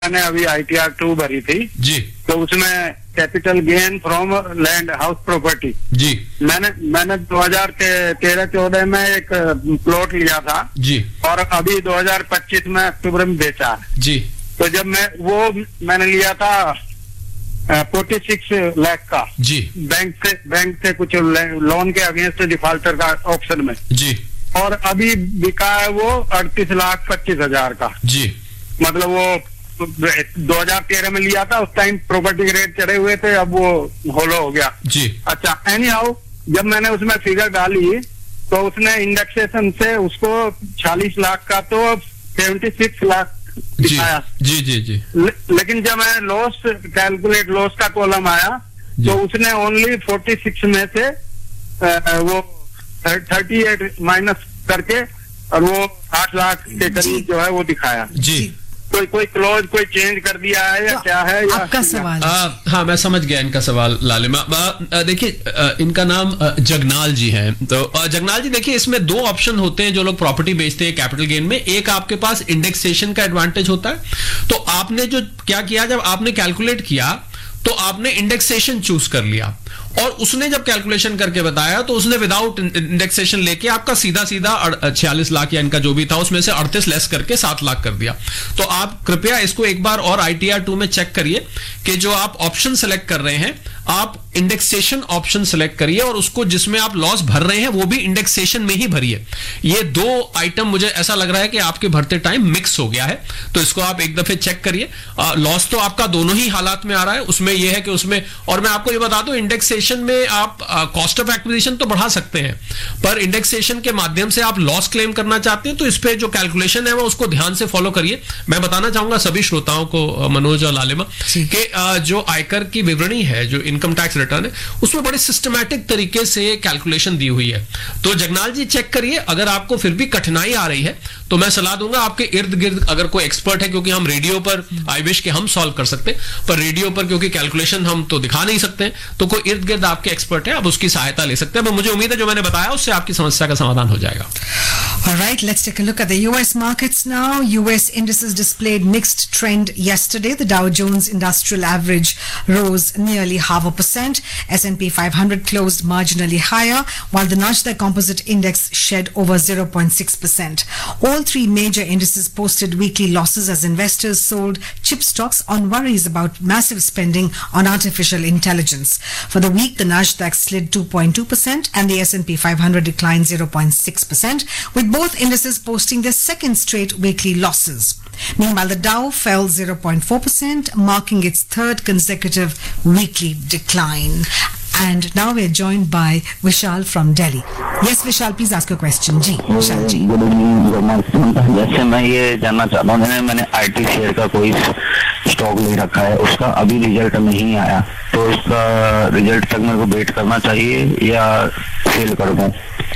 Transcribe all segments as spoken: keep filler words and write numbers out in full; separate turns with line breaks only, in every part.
मैंने अभी I T R to भरी थी
जी,
तो उसमें capital gain from land house property
जी,
मैंने मैंने दो हज़ार तेरह चौदह में एक प्लॉट लिया था
जी,
और अभी दो हज़ार पच्चीस में अक्टूबर में बेचा
जी,
तो जब मैं वो मैंने लिया था फोर्टी सिक्स लाख का
जी,
बैंक से बैंक से कुछ लोन के अगेंस्ट डिफॉल्टर का ऑप्शन में
जी,
और अभी बिका है वो अड़तीस लाख पच्चीस हजार का।
जी,
मतलब वो दो हज़ार तेरह में लिया था, उस टाइम प्रॉपर्टी के रेट चढ़े हुए थे, अब वो होलो हो गया।
जी,
अच्छा, एनी हाउ जब मैंने उसमें फिगर डाली तो उसने इंडेक्सेशन से उसको छियालीस लाख का तो छिहत्तर लाख दिखाया।
जी, जी, जी,
ले, लेकिन जब मैं लॉस कैलकुलेट लॉस का कॉलम आया तो उसने ओनली छियालीस में से आ, वो अड़तीस माइनस करके और वो आठ लाख के करीब जो है वो दिखाया।
जी,
कोई कोई क्लोज कोई चेंज कर दिया है या
तो
क्या है या
आपका सवाल?
आ, हाँ, मैं समझ गया इनका सवाल लालिमा। देखिए, इनका नाम आ, जगनाल जी हैं। तो आ, जगनाल जी देखिए, इसमें दो ऑप्शन होते हैं जो लोग प्रॉपर्टी बेचते हैं कैपिटल गेन में। एक आपके पास इंडेक्सेशन का एडवांटेज होता है। तो आपने जो क्या किया, जब आपने कैलकुलेट किया तो आपने इंडेक्सेशन चूज कर लिया और उसने जब कैलकुलेशन करके बताया तो उसने विदाउट इंडेक्सेशन लेके आपका सीधा सीधा छियालीस लाख या इनका जो भी था उसमें से अड़तीस लेस करके सात लाख कर दिया। तो आप कृपया इसको एक बार और आई टी आर टू में चेक करिए कि जो आप ऑप्शन सेलेक्ट कर रहे हैं, आप इंडेक्सेशन ऑप्शन सेलेक्ट करिए और उसको जिसमें आप लॉस भर रहे हैं वो भी इंडेक्सेशन में ही भरिए। ये दो आइटम मुझे ऐसा लग रहा है कि आपके भरते टाइम मिक्स हो गया है, तो इसको आप एक दफे चेक करिए। लॉस तो आपका दोनों ही हालात में आ रहा है, उसमें यह है कि उसमें, और मैं आपको ये बता दूं, इंडेक्सेशन में आप कॉस्ट ऑफ एक्विजिशन तो बढ़ा सकते हैं, पर इंडेक्सेशन के माध्यम से आप लॉस क्लेम करना चाहते हैं तो इस पे जो कैलकुलेशन है वो उसको ध्यान से फॉलो करिए। मैं बताना चाहूंगा सभी श्रोताओं को, मनोज और लालिमा, कि जो आयकर की विवरणी है, जो इनकम टैक्स रिटर्न है, उसमें बड़े सिस्टमैटिक तरीके से कैलकुलेशन दी हुई है। तो जगनाल जी चेक करिए। अगर आपको फिर भी कठिनाई आ रही है तो मैं सलाह दूंगा आपके इर्द गिर्द अगर कोई एक्सपर्ट है, क्योंकि हम रेडियो पर आई विश के हम सॉल्व कर सकते, पर रेडियो पर क्योंकि कैलकुलेशन हम तो दिखा नहीं सकते, तो कोई इर्द गिर्द आपके एक्सपर्ट है, आप उसकी सहायता ले सकते हैं। पर मुझे उम्मीद है जो मैंने बताया उससे आपकी समस्या का समाधान हो जाएगा।
All right, let's take a look at the U S markets now. U S indices displayed mixed trend yesterday. The Dow Jones Industrial Average rose nearly half a percent. S and P five hundred closed marginally higher, while the Nasdaq Composite Index shed over zero point six percent. All three major indices posted weekly losses as investors sold chip stocks on worries about massive spending on artificial intelligence. For the week, the Nasdaq slid two point two percent and the S and P five hundred declined zero point six percent, with both indices posting their second straight weekly losses. Meanwhile, the Dow fell zero point four percent, marking its third consecutive weekly decline. And now we are joined by Vishal from Delhi. Yes, Vishal, please ask your question. Ji, Vishal ji.
Good evening. जैसे मैं ये जानना चाहता हूँ, मैंने मैंने I T share का कोई स्टॉक ले रखा है, उसका अभी रिजल्ट नहीं आया, तो उसका रिजल्ट तक मेरे को वेट करना चाहिए या सेल कर दूं?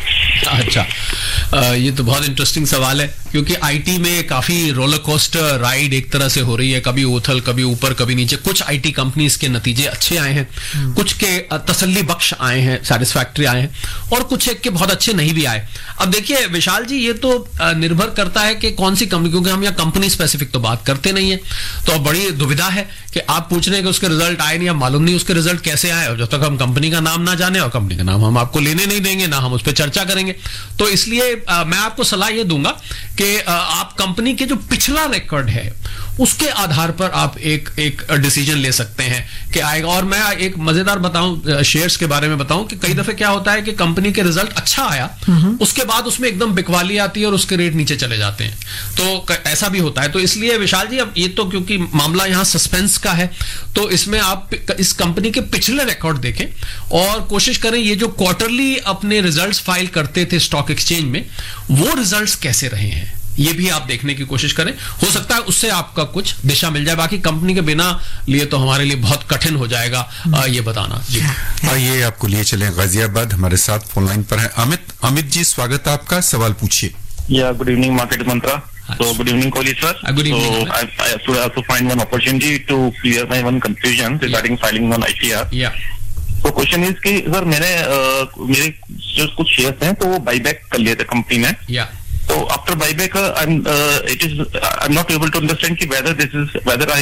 अच्छा, आ, ये तो बहुत इंटरेस्टिंग सवाल है, क्योंकि आईटी में काफी रोलर कोस्टर राइड एक तरह से हो रही है, कभी उथल कभी ऊपर कभी नीचे। कुछ आईटी कंपनीज के नतीजे अच्छे आए हैं, कुछ के तसल्ली बख्श आए हैं, सेटिस्फैक्टरी आए हैं, और कुछ एक के बहुत अच्छे नहीं भी आए। अब देखिए विशाल जी, ये तो निर्भर करता है कि कौन सी कंपनी, क्योंकि हम यहाँ कंपनी स्पेसिफिक तो बात करते नहीं है, तो अब बड़ी दुविधा है कि आप पूछ रहे हैं कि उसके रिजल्ट आए नहीं, अब मालूम नहीं उसके रिजल्ट कैसे आए, और जब तक हम कंपनी का नाम ना जाने, और कंपनी का नाम हम आपको लेने नहीं देंगे, ना हम उस पर चर्चा करेंगे। तो इसलिए आ, मैं आपको सलाह ये दूंगा कि आ, आप कंपनी के जो पिछला रिकॉर्ड है उसके आधार पर आप एक एक डिसीजन ले सकते हैं कि आएगा। और मैं एक मजेदार बताऊं, शेयर्स के बारे में बताऊं, कि कई दफे क्या होता है कि कंपनी के रिजल्ट अच्छा आया, उसके बाद उसमें एकदम बिकवाली आती है और उसके रेट नीचे चले जाते हैं, तो ऐसा भी होता है। तो इसलिए विशाल जी, अब ये तो क्योंकि मामला यहां सस्पेंस का है, तो इसमें आप इस कंपनी के पिछले रिकॉर्ड देखें और कोशिश करें ये जो क्वार्टरली अपने रिजल्ट्स फाइल करते थे स्टॉक एक्सचेंज में, वो रिजल्ट्स कैसे रहे हैं, ये भी आप देखने की कोशिश करें। हो सकता है उससे आपका कुछ दिशा मिल जाए। बाकी कंपनी के बिना लिए तो हमारे लिए बहुत कठिन हो जाएगा आ, ये बताना। जी,
आइए आपको लिए चलें गाजियाबाद। हमारे साथ फोन लाइन पर है अमित। अमित जी, स्वागत है आपका, सवाल पूछिए।
या good evening market Mantra. So good evening, Kohli sir. Uh, good evening. So I, I also have to find one opportunity to clear my one confusion regarding yeah. filing on I T R. Yeah. So question is कि sir मैंने uh, मेरे जो कुछ shares हैं तो वो buyback कर लिए थे कंपनी में. Yeah. So after buyback, uh, I'm uh, it is uh, I'm not able to understand ki whether this is whether I